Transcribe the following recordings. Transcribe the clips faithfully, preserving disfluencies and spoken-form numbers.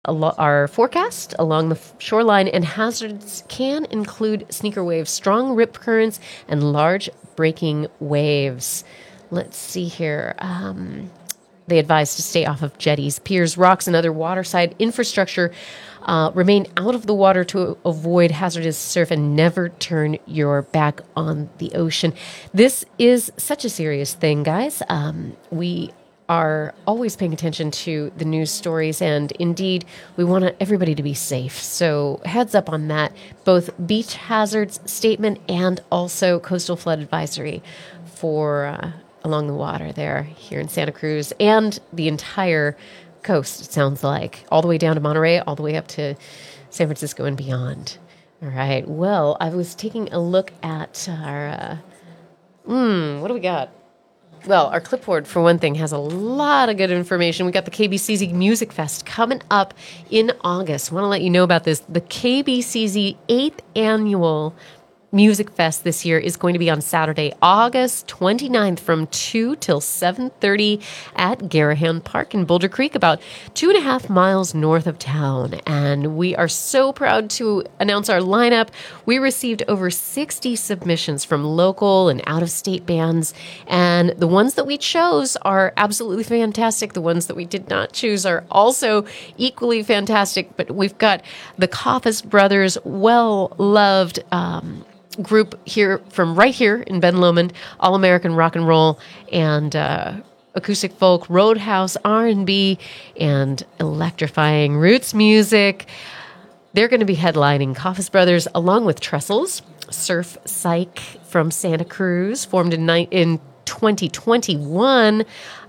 alo- our forecast along the f- shoreline, and hazards can include sneaker waves, strong rip currents, and large breaking waves. Let's see here. Um, they advise to stay off of jetties, piers, rocks, and other waterside infrastructure. Uh, remain out of the water to avoid hazardous surf, and never turn your back on the ocean. This is such a serious thing, guys. Um, we are always paying attention to the news stories, and indeed, we want everybody to be safe. So, heads up on that, both beach hazards statement and also coastal flood advisory for uh, along the water there here in Santa Cruz and the entire coast, it sounds like, all the way down to Monterey, all the way up to San Francisco and beyond. All right. Well, I was taking a look at our, uh, hmm, what do we got? Well, our clipboard, for one thing, has a lot of good information. We got the K B C Z Music Fest coming up in August. I want to let you know about this. The K B C Z eighth Annual Music Fest this year is going to be on Saturday, August twenty-ninth from two till seven thirty at Garahan Park in Boulder Creek, about two and a half miles north of town. And we are so proud to announce our lineup. We received over sixty submissions from local and out-of-state bands, and the ones that we chose are absolutely fantastic. The ones that we did not choose are also equally fantastic, but we've got the Coffis Brothers, well-loved um, group here from right here in Ben Lomond, all American rock and roll and uh, acoustic folk, roadhouse R and B, and electrifying roots music. They're going to be headlining Coffis Brothers along with Trestles, Surf Psych from Santa Cruz, formed in ni- in twenty twenty-one,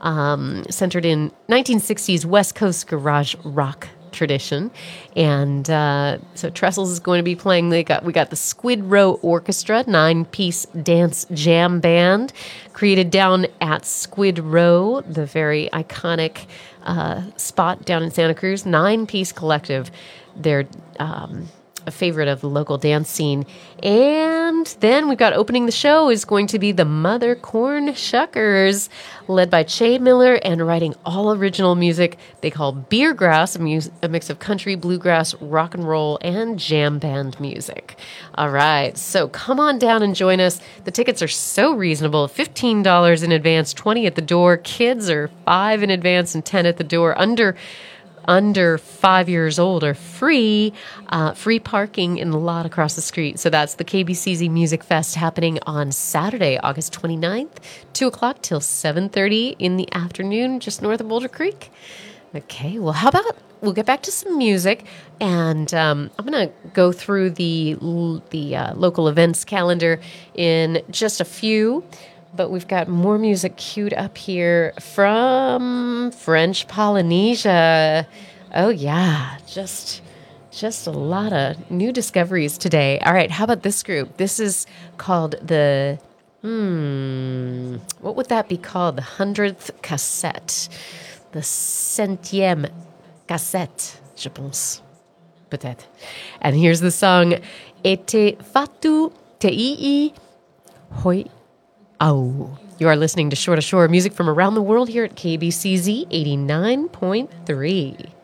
um, centered in nineteen sixties West Coast garage rock tradition. And uh, so Trestles is going to be playing. They got we got the Squid Row Orchestra, nine-piece dance jam band, created down at Squid Row, the very iconic uh, spot down in Santa Cruz. Nine-piece collective. They're um, a favorite of the local dance scene. And then we've got opening the show is going to be the Mother Corn Shuckers, led by Che Miller, and writing all original music they call Beergrass, a, mus- a mix of country, bluegrass, rock and roll, and jam band music. All right, so come on down and join us. The tickets are so reasonable, fifteen dollars in advance, twenty dollars at the door. Kids are five in advance and ten at the door. Under under five years old are free, uh, free parking in the lot across the street. So that's the K B C Z Music Fest happening on Saturday, August twenty-ninth, two o'clock till seven thirty in the afternoon, just north of Boulder Creek. Okay, well, how about we'll get back to some music, and um, I'm going to go through the, the uh, local events calendar in just a few. But we've got more music queued up here from French Polynesia. Oh, yeah, just just a lot of new discoveries today. All right, how about this group? This is called the, hmm, what would that be called? The hundredth cassette. The centième cassette, je pense. Peut-être. And here's the song, Ete fatu teii hoi. Oh, you are listening to Shore to Shore, music from around the world here at K B C Z eighty-nine point three.